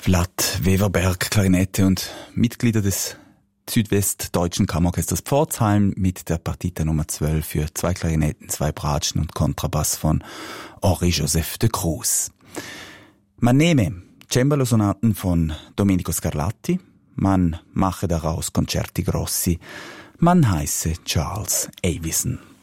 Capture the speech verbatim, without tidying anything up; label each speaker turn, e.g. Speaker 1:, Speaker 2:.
Speaker 1: Vlad Weverberg, Klarinette und Mitglieder des Südwestdeutschen Kammerorchesters Pforzheim mit der Partita Nummer zwölf für zwei Klarinetten, zwei Bratschen und Kontrabass von Henri-Joseph de Cruz. Man nehme Cembalo-Sonaten von Domenico Scarlatti, man mache daraus Concerti Grossi, man heiße Charles Avison.